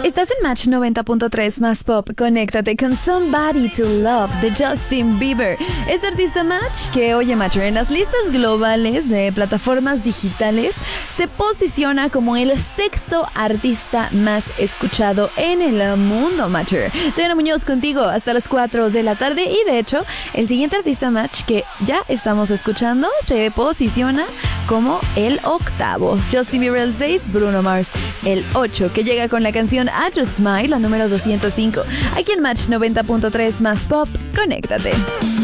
Estás en Match 90.3 más pop. Conéctate con Somebody to Love de Justin Bieber. Este artista Match que, oye Matcher, en las listas globales de plataformas digitales se posiciona como el sexto artista más escuchado en el mundo, Matcher. Soy Ana Muñoz contigo hasta las 4 de la tarde y de hecho el siguiente artista Match que ya estamos escuchando se posiciona como el octavo. Justin Bieber el 6, Bruno Mars el 8, que llega con la canción I Just Smile, la número 205. Aquí en Match 90.3 más pop, conéctate.